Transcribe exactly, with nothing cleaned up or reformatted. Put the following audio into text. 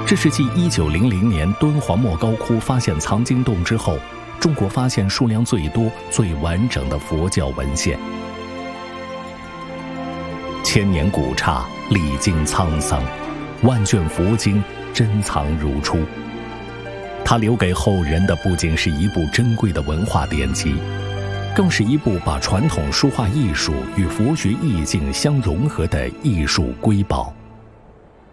这是继一九零零年敦煌莫高窟发现藏经洞之后，中国发现数量最多、最完整的佛教文献。千年古刹历经沧桑，万卷佛经珍藏如初。它留给后人的不仅是一部珍贵的文化典籍，更是一部把传统书画艺术与佛学意境相融合的艺术瑰宝。